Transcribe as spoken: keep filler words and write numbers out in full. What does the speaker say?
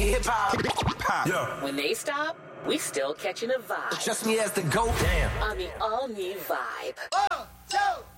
hip hop. Yeah. When they stop, we still catching a vibe. Trust me as the GOAT. Damn. On the all-new Vibe. One, two.